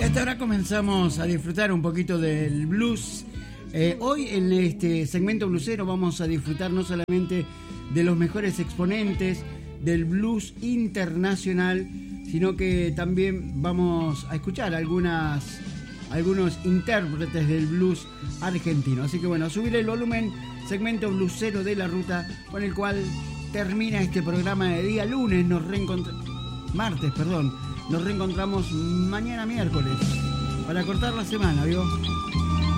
hasta ahora comenzamos a disfrutar un poquito del blues. Hoy en este segmento bluesero vamos a disfrutar no solamente de los mejores exponentes del blues internacional, sino que también vamos a escuchar algunos intérpretes del blues argentino. Así que bueno, subir el volumen, segmento bluesero de la ruta, con el cual termina este programa de día lunes. Martes, perdón. Nos reencontramos mañana miércoles para cortar la semana, ¿vio?